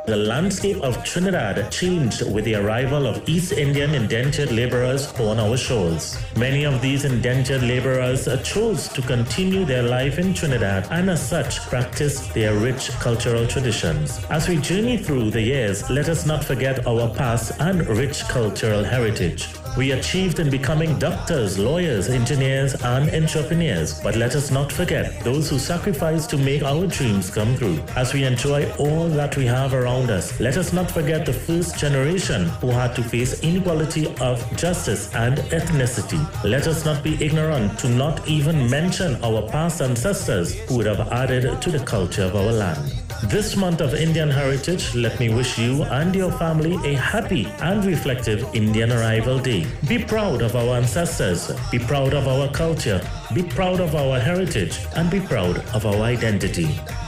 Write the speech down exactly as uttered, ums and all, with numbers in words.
The landscape of Trinidad changed with the arrival of East Indian indentured laborers on our shores. Many of these indentured laborers chose to continue their life in Trinidad and as such practice their rich cultural traditions. As we journey through the years, let us not forget our past and rich cultural heritage. We achieved in becoming doctors, lawyers, engineers, and entrepreneurs. But let us not forget those who sacrificed to make our dreams come true. As we enjoy all that we have around us, let us not forget the first generation who had to face inequality of justice and ethnicity. Let us not be ignorant to not even mention our past ancestors who would have added to the culture of our land. This month of Indian Heritage, let me wish you and your family a happy and reflective Indian Arrival Day. Be proud of our ancestors, be proud of our culture, be proud of our heritage, and be proud of our identity.